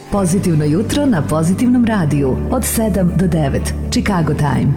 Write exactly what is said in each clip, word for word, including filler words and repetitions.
Pozitivno jutro na Pozitivnom radiju od sedam do devet. Chicago Time.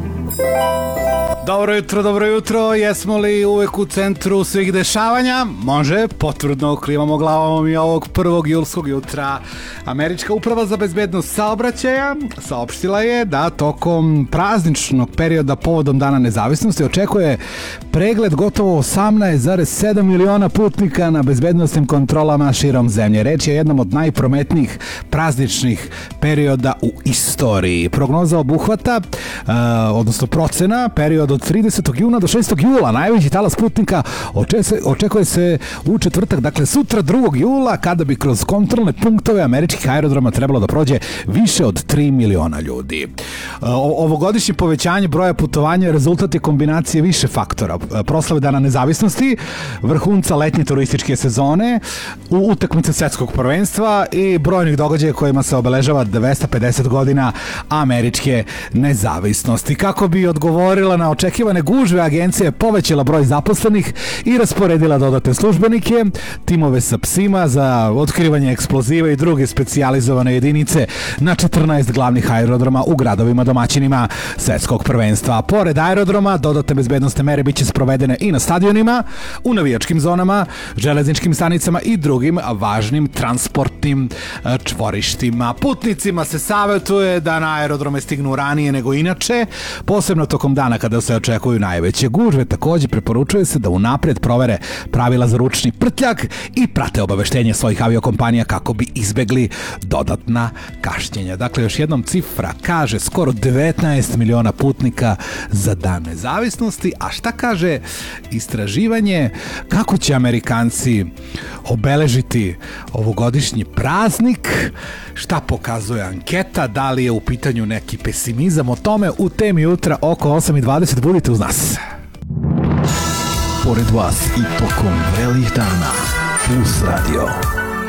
Dobro jutro, dobro jutro. Jesmo li uvek u centru svih dešavanja? Može, potvrdno klimamo glavom i ovog prvog julskog jutra. Američka uprava za bezbednost saobraćaja saopštila je da tokom prazničnog perioda povodom Dana nezavisnosti očekuje pregled gotovo osamnaest zarez sedam miliona putnika na bezbednosnim kontrolama širom zemlje. Reč je jednom od najprometnijih prazničnih perioda u istoriji. Prognoza obuhvata, uh, odnosno procena, period od tridesetog juna do šestog jula. Najveći talas putnika očekuje se u četvrtak, dakle sutra drugog jula, kada bi kroz kontrolne punktove američkih aerodroma trebalo da prođe više od tri miliona ljudi. Ovogodišnje povećanje broja putovanja je rezultat je kombinacije više faktora. Proslave Dana nezavisnosti, vrhunca letnje turističke sezone, utakmice svetskog prvenstva i brojnih događaja kojima se obeležava dvesta pedeset godina američke nezavisnosti. Kako bi odgovorila na očekivane gužve, agencija je povećala broj zaposlenih i rasporedila dodatne službenike, timove sa psima za otkrivanje eksploziva i druge specijalizovane jedinice na četrnaest glavnih aerodroma u gradovima domaćinima svetskog prvenstva. Pored aerodroma, dodatne bezbednosne mere biće sprovedene i na stadionima, u navijačkim zonama, železničkim stanicama i drugim važnim transportnim čvorištima. Putnicima se savjetuje da na aerodrome stignu ranije nego inače, posebno tokom dana kada se očekuju najveće gužve. Takođe preporučuje se da unapred provere pravila za ručni prtljag i prate obaveštenje svojih aviokompanija kako bi izbegli dodatna kašnjenja. Dakle, još jednom cifra kaže skoro devetnaest miliona putnika za Dan nezavisnosti. A šta kaže istraživanje? Kako će Amerikanci obeležiti ovogodišnji praznik? Šta pokazuje anketa? Da li je u pitanju neki pesimizam? O tome u temi jutra oko osam i dvadeset. Budite uz nas. Pored vas i tokom vrelih dana Plus Radio.